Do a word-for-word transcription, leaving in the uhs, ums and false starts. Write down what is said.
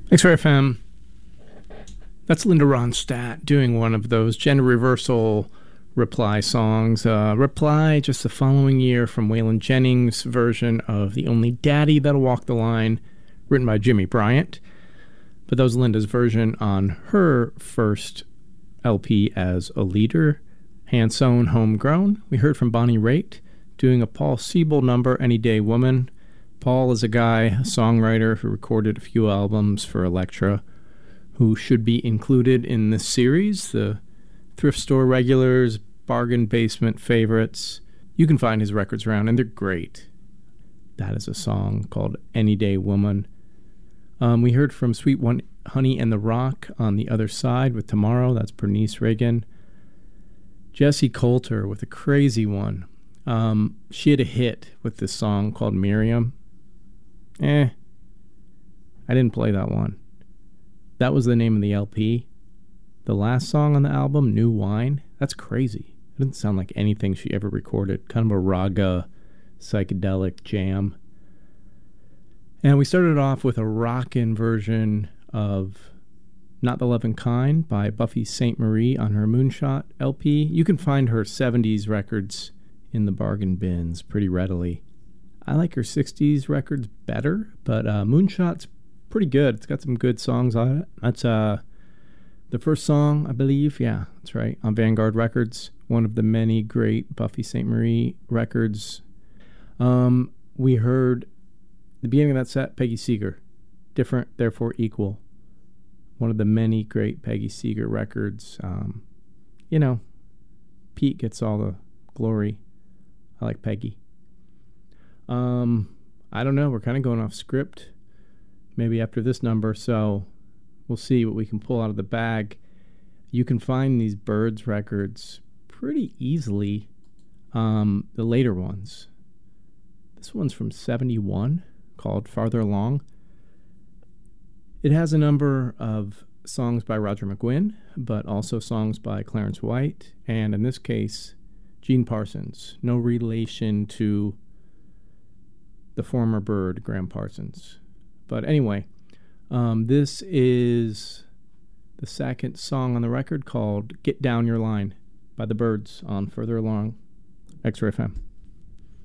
X-Ray F M. That's Linda Ronstadt doing one of those gender reversal Reply songs. Uh, Reply just the following year from Waylon Jennings' version of The Only Daddy That'll Walk the Line, written by Jimmy Bryant. But that was Linda's version on her first L P as a leader, hand-sewn, homegrown. We heard from Bonnie Raitt doing a Paul Siebel number, Any Day Woman. Paul is a guy, a songwriter who recorded a few albums for Elektra, who should be included in this series, the thrift store regulars, bargain basement favorites. You can find his records around, and they're great. That is a song called Any Day Woman. Um, we heard from Sweet One, Honey and the Rock on the other side with Tomorrow. That's Bernice Reagan. Jessie Coulter with a crazy one. Um, she had a hit with this song called Miriam. Eh, I didn't play that one. That was the name of the L P. The last song on the album, New Wine, that's crazy. It doesn't sound like anything she ever recorded. Kind of a raga, psychedelic jam. And we started off with a rockin' version of Not the Lovin' Kind by Buffy Sainte Marie on her Moonshot L P. You can find her seventies records in the bargain bins pretty readily. I like her sixties records better, but uh, Moonshot's pretty good. It's got some good songs on it. That's uh, the first song, I believe. Yeah, that's right. On Vanguard Records, one of the many great Buffy Sainte Marie records. Um, we heard the beginning of that set, Peggy Seeger. Different, therefore equal. One of the many great Peggy Seeger records. Um, you know, Pete gets all the glory. I like Peggy. Um, I don't know. We're kind of going off script. Maybe after this number, so we'll see what we can pull out of the bag. You can find these Byrds records pretty easily, um, the later ones. This one's from seventy-one, called Farther Along. It has a number of songs by Roger McGuinn, but also songs by Clarence White, and in this case, Gene Parsons. No relation to the former Byrd, Graham Parsons. But anyway, um, this is the second song on the record called Get Down Your Line by the Byrds on Further Along, X-Ray F M.